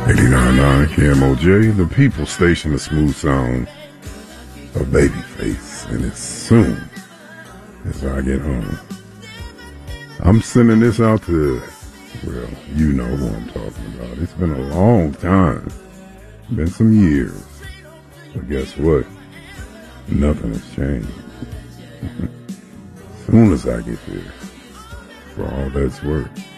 89.9 KMOJ, the people station, the smooth sound of Babyface, and it's soon as I get home. I'm sending this out to, well, you know who I'm talking about. It's been a long time. Been some years. But guess what? Nothing has changed. Soon as I get there, for all that's worth.